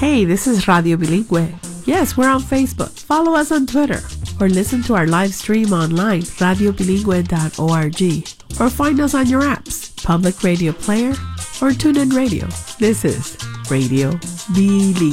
Hey, this is Radio Bilingüe. Yes, we're on Facebook. Follow us on Twitter. Or listen to our live stream online, radiobilingüe.org. Or find us on your apps, Public Radio Player or TuneIn Radio. This is Radio Bilingüe.